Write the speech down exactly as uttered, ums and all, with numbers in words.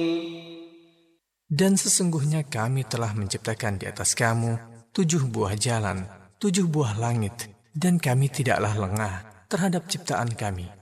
Dan sesungguhnya kami telah menciptakan di atas kamu tujuh buah jalan, tujuh buah langit, dan kami tidaklah lengah terhadap ciptaan kami.